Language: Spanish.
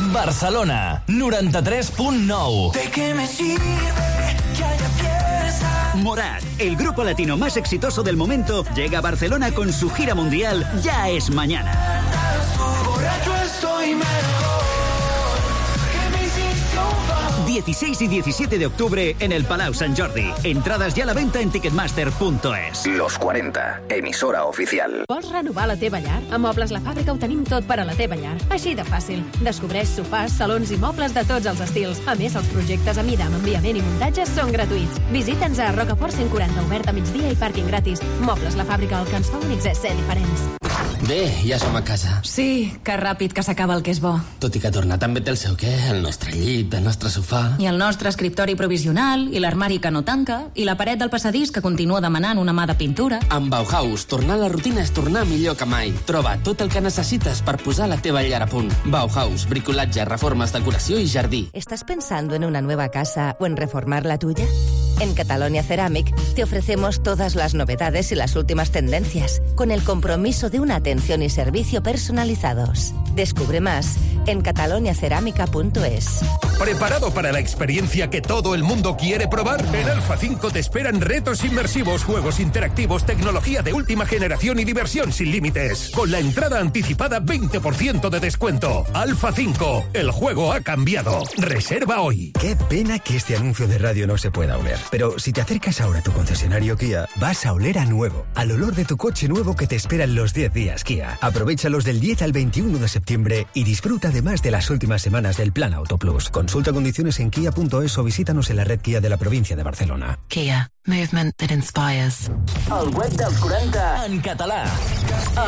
Barcelona, 93.9. ¿De qué me sirve que haya fiesta? Morat, el grupo latino más exitoso del momento, llega a Barcelona con su gira mundial Ya es Mañana. Borracho estoy mejor, que me hiciste un favor. 16 y 17 de octubre en el Palau Sant Jordi. Entrades ja a la venta en ticketmaster.es. Los 40, emisora oficial. Vols renovar la teva llar? A Mobles La Fàbrica ho tenim tot per a la teva llar. Així de fàcil. Descobreix sofàs, salons i mobles de tots els estils. A més, els projectes a mida amb enviament i muntatge són gratuïts. Visita'ns a Rocafort 140, obert a migdia i pàrquing gratis. Mobles La Fàbrica, el que ens fa únics és ser diferents. Bé, ja som a casa. Sí, que ràpid que s'acaba el que és bo. Tot i que tornar també té el seu què, el nostre llit, el nostre sofà... I el nostre escriptori provisional, i l'armari que no tanca, i la paret del passadís que continua demanant una mà de pintura. Amb Bauhaus, tornar a la rutina és tornar millor que mai. Troba tot el que necessites per posar la teva llar a punt. Bauhaus, bricolatge, reformes, decoració i jardí. ¿Estás pensando en una nueva casa o en reformar la tuya? En Catalonia Ceramic te ofrecemos todas las novedades y las últimas tendencias, con el compromiso de una atención y servicio personalizados. Descubre más en cataloniacerámica.es. ¿Preparado para la experiencia que todo el mundo quiere probar? En Alfa 5 te esperan retos inmersivos, juegos interactivos, tecnología de última generación y diversión sin límites. Con la entrada anticipada 20% de descuento. Alfa 5, el juego ha cambiado. Reserva hoy. Qué pena que este anuncio de radio no se pueda oler. Pero si te acercas ahora a tu concesionario Kia, vas a oler a nuevo, al olor de tu coche nuevo que te esperan los 10 días Kia. Aprovéchalos del 10 al 21 de septiembre y disfruta además de las últimas semanas del Plan Auto Plus. Consulta condiciones en kia.es o visítanos en la red Kia de la provincia de Barcelona. Kia, movement that inspires. El web dels 40 en català.